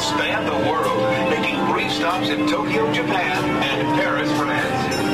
span the world, making brief stops in Tokyo, Japan, and Paris, France.